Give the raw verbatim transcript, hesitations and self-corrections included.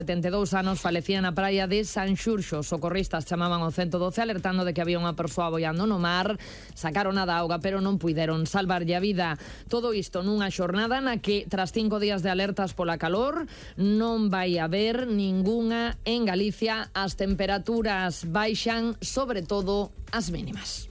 setenta e dous anos falecía na praia de Sanxurxo. Socorristas chamaban ao ciento doce alertando de que había unha persoa boiando no mar. Sacaron a da auga, pero non puideron salvarlle a vida. Todo isto nunha xornada na que, tras cinco días de alertas pola calor, non vai haber ningunha en Galicia. As temperaturas baixan, sobre todo as mínimas.